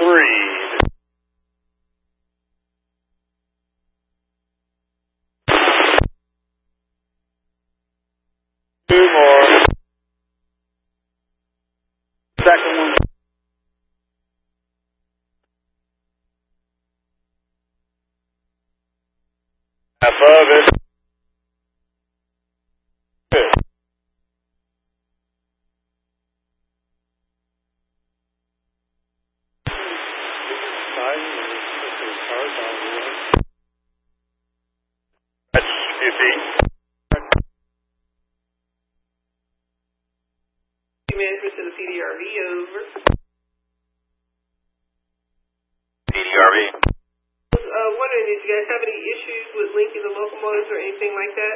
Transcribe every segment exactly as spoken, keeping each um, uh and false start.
three. Two more. Second one. Above it. Good. That's Q P. Management to the P D R V, over. P D R V. I was uh, wondering, did you guys have any issues with linking the locomotives or anything like that?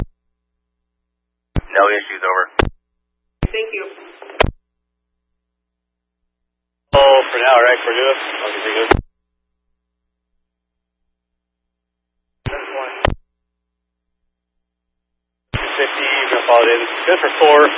No issues, over. Thank you. Oh, for now, right? For good? Okay, pretty good. That's one. fifty, we're gonna follow it in. Good for four.